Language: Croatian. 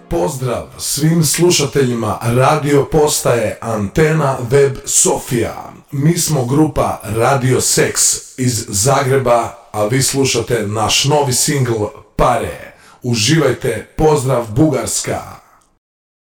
pozdrav svim slušateljima radio postaje Antena Web Sofija. Mi smo grupa Radio Sex iz Zagreba, a vi slušate naš novi singl Pare. Uživajte, pozdrav Bugarska!